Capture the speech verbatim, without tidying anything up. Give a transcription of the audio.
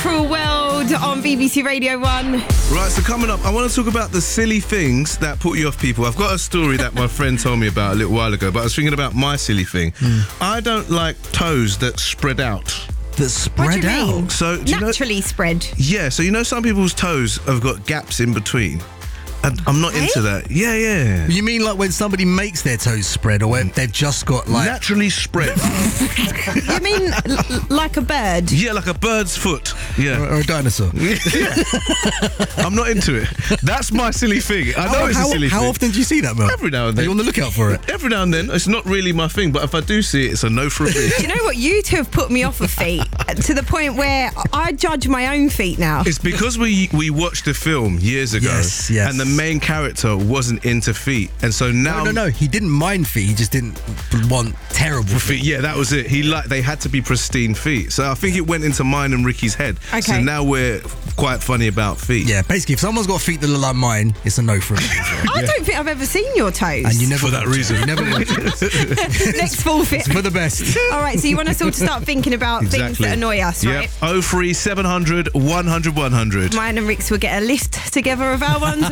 Cruel World on B B C Radio one. Right, so coming up, I want to talk about the silly things that put you off people. I've got a story that my friend told me about a little while ago, but I was thinking about my silly thing. Mm. I don't like toes that spread out. That spread What do you out? mean? So, do you know- Naturally spread. Yeah, so you know some people's toes have got gaps in between? And I'm not into that. Yeah, yeah. You mean like when somebody makes their toes spread, or when they've just got like... Naturally spread. You mean l- like a bird? Yeah, like a bird's foot. Yeah. Or a dinosaur. I'm not into it. That's my silly thing. I know how, it's how, a silly how thing. often do you see that, Mel? Every now and Are then. you on the lookout for it? Every now and then. It's not really my thing, but if I do see it, it's a no for me. Do you know what? You two have put me off of feet to the point where I judge my own feet now. It's because we we watched a film years ago, Yes, yes. and the main character wasn't into feet, and so now No, no, no. He didn't mind feet. He just didn't want terrible feet. feet. Yeah, that was it. He like they had to be pristine feet. So I think it went into mine and Ricky's head. Okay. So now we're quite funny about feet. Yeah, basically, if someone's got feet that look like mine, it's a no for me. I don't think I've ever seen your toes. And you never For that reason. You never want to. Next forfeit. For the best. All right, so you want us all to start thinking about things Exactly. that annoy us, right? Yep. oh three seven hundred one hundred one hundred. Mine and Rick's will get a list together of our ones, and